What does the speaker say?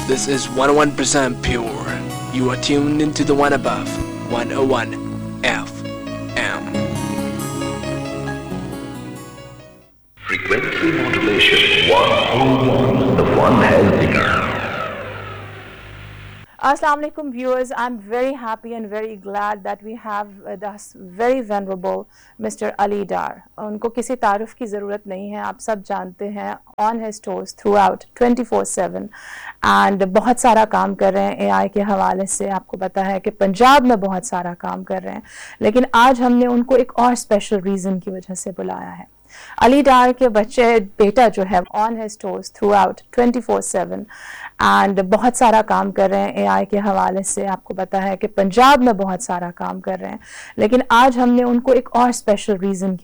This is 101% pure. You are tuned into the one above, 101 FM. Frequency modulation 101. The fun has begun. Assalamu alaikum viewers, I'm very happy and very glad that we have with us very venerable Mr. Ali Dar. उनको किसी तारुफ की ज़रूरत नहीं है, आप सब जानते हैं, on his toes throughout 24/7 and बहुत सारा काम कर रहे हैं AI के हवाले से। आपको पता है कि पंजाब में बहुत सारा काम कर रहे हैं, लेकिन आज हमने उनको एक और स्पेशल रीज़न की वजह से बुलाया है। अली डार के बेटा जो है on his toes throughout 24/7 and बहुत सारा काम कर रहे हैं AI के हवाले से। आपको पता है कि पंजाब में बहुत सारा काम कर रहे हैं, लेकिन आज हमने उनको एक और स्पेशल रीज़न